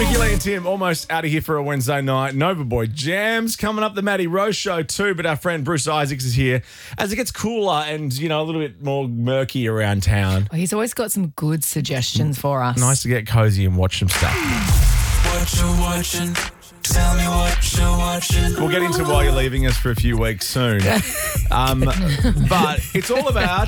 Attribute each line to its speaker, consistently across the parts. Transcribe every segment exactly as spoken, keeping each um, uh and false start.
Speaker 1: Ricky Lee and Tim almost out of here for a Wednesday night. Nova Boy Jams coming up, the Maddie Rose Show too, but our friend Bruce Isaacs is here as it gets cooler and, you know, a little bit more murky around town.
Speaker 2: Oh, he's always got some good suggestions for us.
Speaker 1: Nice to get cozy and watch some stuff.
Speaker 3: What you watching? Tell me what you're watching.
Speaker 1: We'll get into why you're leaving us for a few weeks soon. Um, but it's all about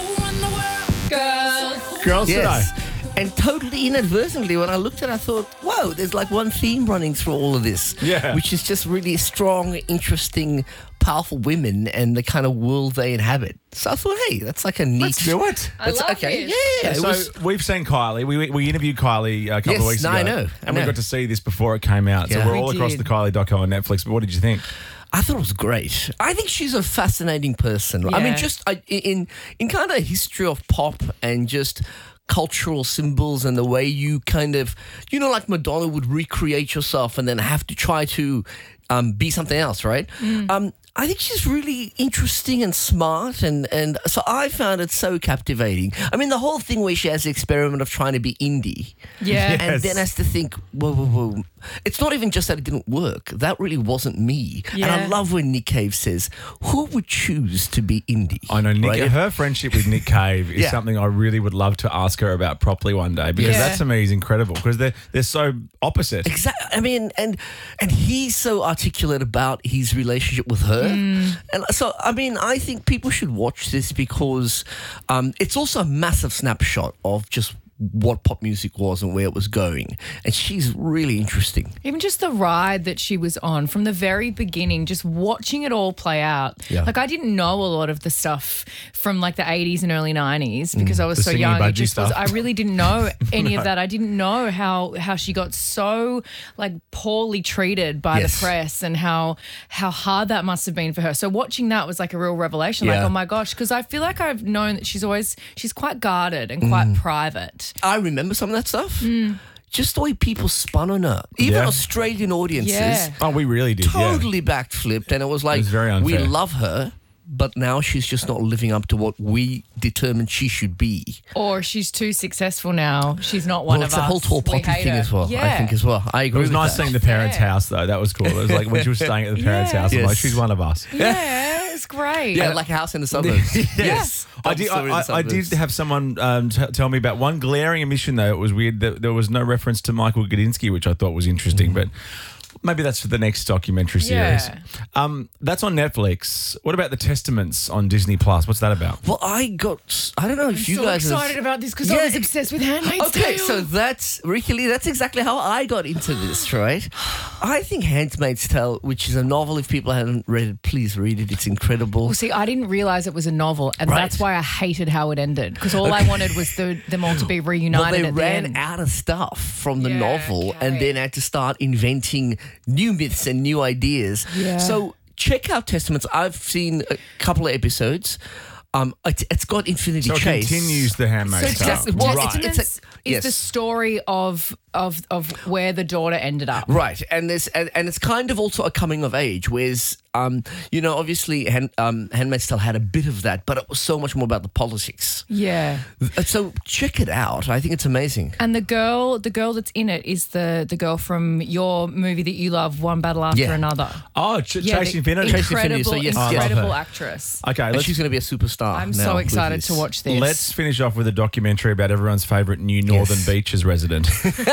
Speaker 2: Girls.
Speaker 1: girls
Speaker 4: Yes.
Speaker 1: today.
Speaker 4: And totally inadvertently, when I looked at it, I thought, whoa, there's like one theme running through all of this.
Speaker 1: Yeah.
Speaker 4: Which is just really strong, interesting, powerful women and the kind of world they inhabit. So I thought, hey, that's like a neat...
Speaker 1: Let's do it.
Speaker 2: I
Speaker 4: That's
Speaker 2: love
Speaker 4: okay.
Speaker 2: this.
Speaker 4: Yeah, it
Speaker 1: so
Speaker 4: was-
Speaker 1: we've seen Kylie. We we interviewed Kylie a couple
Speaker 4: Yes,
Speaker 1: of weeks
Speaker 4: no,
Speaker 1: ago.
Speaker 4: I know, I
Speaker 1: And we
Speaker 4: know.
Speaker 1: got to see this before it came out.
Speaker 4: Yeah.
Speaker 1: So we're
Speaker 2: We
Speaker 1: all across
Speaker 2: did.
Speaker 1: the Kylie doco on Netflix. But what did you think?
Speaker 4: I thought it was great. I think she's a fascinating person. I mean,
Speaker 2: Yeah.
Speaker 4: just I, in in kind of history of pop and just cultural symbols and the way you kind of, you know, like Madonna would recreate yourself and then have to try to um, be something else, right? Um, I think she's really interesting and smart, and, and so I found it so captivating. I mean, the whole thing where she has the experiment of trying to be indie,
Speaker 2: Yeah.
Speaker 4: and
Speaker 1: Yes.
Speaker 4: then has to think, whoa, whoa, whoa. It's not even just that it didn't work. That really wasn't me. And I
Speaker 2: Yeah.
Speaker 4: love when Nick Cave says, who would choose to be indie?
Speaker 1: I know Nick.
Speaker 4: Right?
Speaker 1: Her friendship with Nick Cave is
Speaker 4: Yeah.
Speaker 1: something I really would love to ask her about properly one day, because
Speaker 2: Yeah.
Speaker 1: that to me is incredible because they're they're so opposite.
Speaker 4: Exactly. I mean, and and he's so articulate about his relationship with her,
Speaker 2: Mm.
Speaker 4: and so I mean, I think people should watch this because um, it's also a massive snapshot of just what pop music was and where it was going, and she's really interesting.
Speaker 2: Even just the ride that she was on from the very beginning, just watching it all play out.
Speaker 4: Yeah.
Speaker 2: Like I didn't know a lot of the stuff from like the eighties and early nineties because I was
Speaker 1: The
Speaker 2: so
Speaker 1: singing
Speaker 2: young. It
Speaker 1: budgie
Speaker 2: just was,
Speaker 1: stuff.
Speaker 2: I really didn't know any of that. I didn't know how how she got so like poorly treated by
Speaker 4: Yes.
Speaker 2: the press and how how hard that must have been for her. So watching that was like a real revelation. Like,
Speaker 4: Yeah.
Speaker 2: oh my gosh, because I feel like I've known that she's always she's quite guarded and quite private.
Speaker 4: I remember some of that stuff. Just the way people spun on her, even
Speaker 1: Yeah.
Speaker 4: Australian audiences.
Speaker 2: Yeah.
Speaker 1: Oh, we really did.
Speaker 4: Totally backflipped, and it was like,
Speaker 1: was very
Speaker 4: we
Speaker 1: unfair.
Speaker 4: love her, but now she's just not living up to what we determined she should be.
Speaker 2: Or she's too successful now. She's not one
Speaker 4: Well,
Speaker 2: of
Speaker 4: it's
Speaker 2: us.
Speaker 4: the whole tall
Speaker 2: We
Speaker 4: poppy
Speaker 2: hate
Speaker 4: thing
Speaker 2: her.
Speaker 4: as well.
Speaker 2: Yeah.
Speaker 4: I think as well. I
Speaker 1: Yeah.
Speaker 4: agree
Speaker 1: It was
Speaker 4: with
Speaker 1: nice
Speaker 4: that.
Speaker 1: seeing the parents'
Speaker 2: fair.
Speaker 1: house though. That was cool. It was like when she was staying at the parents'
Speaker 2: Yeah.
Speaker 1: house. I'm
Speaker 4: Yes.
Speaker 1: like, she's one of us.
Speaker 2: Yeah, it's great.
Speaker 4: Yeah, like a house in the suburbs.
Speaker 1: Yes. I did,
Speaker 4: Story in
Speaker 1: I,
Speaker 4: the
Speaker 1: I, I did
Speaker 4: suburbs.
Speaker 1: have someone um, t- tell me about one glaring omission, though. It was weird that there was no reference to Michael Gudinski, which I thought was interesting, but maybe that's for the next documentary series.
Speaker 2: Yeah.
Speaker 1: Um, that's on Netflix. What about The Testaments on Disney Plus? What's that about?
Speaker 4: Well, I got. I don't know if
Speaker 2: I'm
Speaker 4: you
Speaker 2: so
Speaker 4: guys. have-
Speaker 2: excited about this because
Speaker 4: Yeah.
Speaker 2: I was obsessed with Handmaid's
Speaker 4: Okay,
Speaker 2: Tale.
Speaker 4: so that's Ricky Lee. That's exactly how I got into this, right? I think *Handmaid's Tale*, which is a novel. If people haven't read it, please read it. It's incredible.
Speaker 2: Well, see, I didn't realize it was a novel, and
Speaker 4: Right.
Speaker 2: that's why I hated how it ended. Because all I wanted was the, them all to be
Speaker 4: Well,
Speaker 2: reunited
Speaker 4: they
Speaker 2: at the
Speaker 4: ran
Speaker 2: end.
Speaker 4: out of stuff from the
Speaker 2: Yeah,
Speaker 4: novel and
Speaker 2: okay.
Speaker 4: then had to start inventing new myths and new ideas.
Speaker 2: Yeah.
Speaker 4: So check out *Testaments*. I've seen a couple of episodes. Um, it, it's got Infinity
Speaker 1: So it
Speaker 4: Chase.
Speaker 1: continues the
Speaker 2: So
Speaker 1: Handmaid's Tale.
Speaker 2: Test-
Speaker 4: Well,
Speaker 1: right.
Speaker 4: it's-
Speaker 2: Testaments
Speaker 4: a-
Speaker 2: is
Speaker 4: yes.
Speaker 2: the story of of of where the daughter ended up.
Speaker 4: Right, and there's and, and it's kind of also a coming of age, whereas um, you know, obviously, Hand, um, *Handmaid's Tale* had a bit of that, but it was so much more about the politics.
Speaker 2: Yeah.
Speaker 4: Uh, So check it out. I think it's amazing.
Speaker 2: And the girl, the girl that's in it is the the girl from your movie that you love, One Battle After
Speaker 4: Yeah.
Speaker 2: Another.
Speaker 1: Oh, Ch-
Speaker 2: Yeah,
Speaker 1: Chasing
Speaker 2: the
Speaker 1: Infinity.
Speaker 4: Chasing Infinity,
Speaker 2: Incredible,
Speaker 4: so yes,
Speaker 1: I love
Speaker 2: incredible
Speaker 1: her.
Speaker 2: actress.
Speaker 1: Okay,
Speaker 4: And
Speaker 1: let's,
Speaker 4: she's going to be a superstar.
Speaker 2: I'm
Speaker 4: now
Speaker 2: so
Speaker 4: with
Speaker 2: excited
Speaker 4: this.
Speaker 2: to watch this.
Speaker 1: let's finish off with a documentary about everyone's favourite new Northern
Speaker 4: Yes.
Speaker 1: Beaches resident,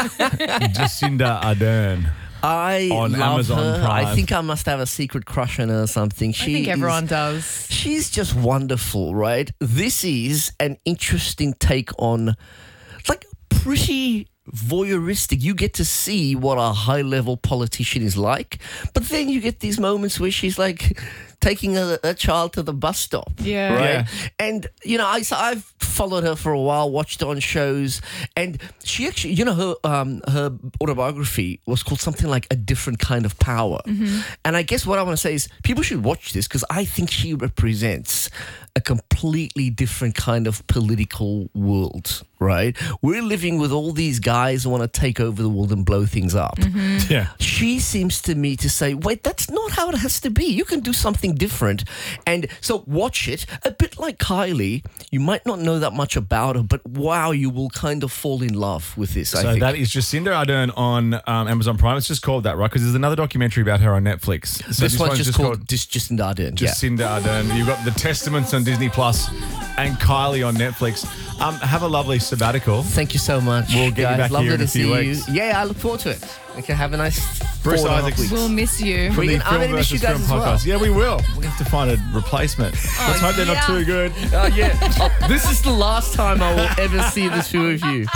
Speaker 1: Jacinda Ardern.
Speaker 4: I
Speaker 1: on
Speaker 4: love
Speaker 1: Amazon
Speaker 4: her.
Speaker 1: Prime.
Speaker 4: I think I must have a secret crush on her or something. She
Speaker 2: I think everyone
Speaker 4: is,
Speaker 2: does.
Speaker 4: She's just wonderful, right? This is an interesting take on, like, pretty voyeuristic. You get to see what a high-level politician is like, but then you get these moments where she's like taking a, a child to the bus stop.
Speaker 2: Yeah.
Speaker 4: Right.
Speaker 1: Yeah.
Speaker 4: And, you know, I, so I've followed her for a while, watched her on shows, and she actually, you know, her um, her autobiography was called something like A Different Kind of Power. And I guess what I want to say is people should watch this because I think she represents a completely different kind of political world, right? We're living with all these guys who want to take over the world and blow things up.
Speaker 1: Yeah.
Speaker 4: She seems to me to say, wait, that's not how it has to be. You can do something different. And so watch it. A bit like Kylie, you might not know that much about her, but wow, you will kind of fall in love with this, I
Speaker 1: So
Speaker 4: think.
Speaker 1: that is Jacinda Ardern on um, Amazon Prime. It's just called that, right? Because there's another documentary about her on Netflix. So
Speaker 4: this one's just called just Jacinda Ardern. Yeah.
Speaker 1: Jacinda Ardern. You've got The Testaments on Disney Plus and Kylie on Netflix. Um, have a lovely sabbatical.
Speaker 4: Thank you so much.
Speaker 1: We'll get you
Speaker 4: guys.
Speaker 1: back
Speaker 4: Lovely
Speaker 1: here in
Speaker 4: to
Speaker 1: a few
Speaker 4: see
Speaker 1: weeks.
Speaker 4: you. Yeah, I look forward to it. Okay, have a nice
Speaker 1: Bruce
Speaker 4: four and a half
Speaker 1: Isaacs.
Speaker 4: weeks.
Speaker 2: We'll miss you.
Speaker 1: From
Speaker 4: We-
Speaker 1: the
Speaker 4: I'm
Speaker 1: Film
Speaker 4: gonna miss you
Speaker 1: versus
Speaker 4: guys
Speaker 1: Film
Speaker 4: as well.
Speaker 1: podcast. Yeah, we will. We have to find a replacement. Let's hope they're not
Speaker 2: yeah.
Speaker 1: too good.
Speaker 4: Uh, yeah. Oh, this is the last time I will ever see the two of you.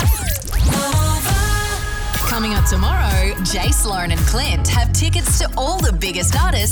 Speaker 5: Coming up tomorrow, Jay Sloan and Clint have tickets to all the biggest artists